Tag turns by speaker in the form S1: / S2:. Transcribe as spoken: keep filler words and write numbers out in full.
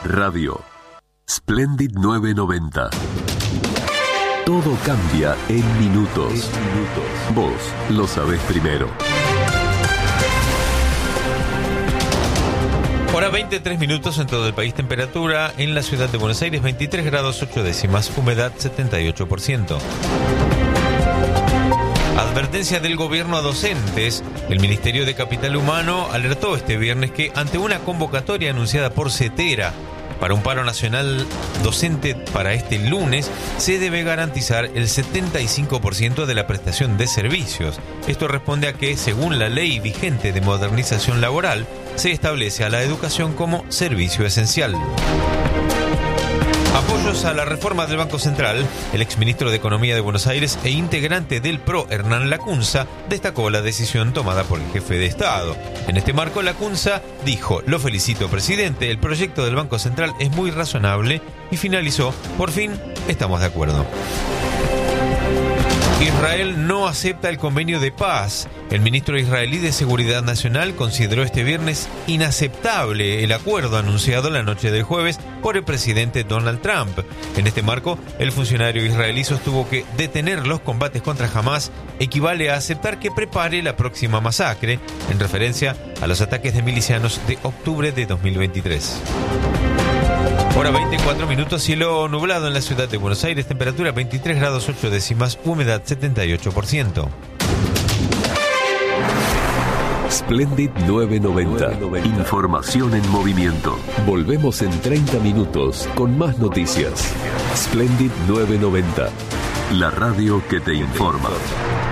S1: Radio. Splendid novecientos noventa. Todo cambia en minutos. En minutos. Vos lo sabés primero.
S2: Hora veintitrés minutos en todo el país. Temperatura en la ciudad de Buenos Aires veintitrés grados ocho décimas. Humedad setenta y ocho por ciento. Advertencia del gobierno a docentes. El Ministerio de Capital Humano alertó este viernes que ante una convocatoria anunciada por CETERA para un paro nacional docente para este lunes, se debe garantizar el setenta y cinco por ciento de la prestación de servicios. Esto responde a que, según la ley vigente de modernización laboral, se establece a la educación como servicio esencial. Apoyos a la reforma del Banco Central. El exministro de Economía de Buenos Aires e integrante del P R O, Hernán Lacunza, destacó la decisión tomada por el jefe de Estado. En este marco, Lacunza dijo: "Lo felicito, presidente, el proyecto del Banco Central es muy razonable", y finalizó: "Por fin estamos de acuerdo". Israel no acepta el convenio de paz. El ministro israelí de Seguridad Nacional consideró este viernes inaceptable el acuerdo anunciado la noche del jueves por el presidente Donald Trump. En este marco, el funcionario israelí sostuvo que detener los combates contra Hamás equivale a aceptar que prepare la próxima masacre, en referencia a los ataques de milicianos de octubre de dos mil veintitrés. Hora veinticuatro minutos, cielo nublado en la ciudad de Buenos Aires, temperatura veintitrés grados ocho décimas, humedad setenta y ocho por ciento.
S1: Splendid novecientos noventa. Información en movimiento. Volvemos en treinta minutos con más noticias. Splendid novecientos noventa. La radio que te informa.